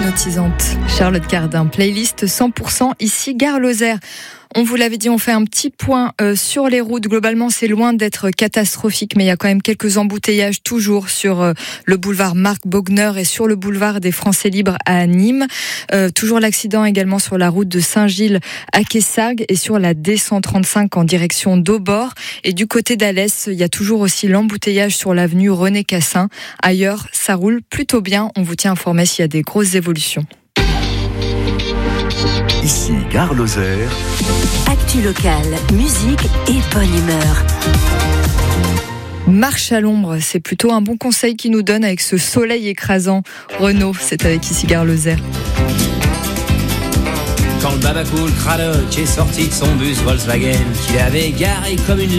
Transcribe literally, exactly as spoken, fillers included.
hypnotisante. Charlotte Cardin, playlist cent pour cent ici Gare Lozère. On vous l'avait dit, on fait un petit point euh, sur les routes. Globalement, c'est loin d'être catastrophique, mais il y a quand même quelques embouteillages toujours sur euh, le boulevard Marc Bogner et sur le boulevard des Français Libres à Nîmes. Euh, toujours l'accident également sur la route de Saint-Gilles à Quessargues et sur la D cent trente-cinq en direction d'Aubord. Et du côté d'Alès, il y a toujours aussi l'embouteillage sur l'avenue René Cassin. Ailleurs, ça roule plutôt bien. On vous tient informé s'il y a des grosses évolutions. Ici, Gare Lozère. Actu locale, musique et bonne humeur. Marche à l'ombre, c'est plutôt un bon conseil qu'il nous donne avec ce soleil écrasant. Renaud, c'est avec ici Gare Lozère. Quand le babacool Cradock est sorti de son bus Volkswagen, qu'il avait garé comme une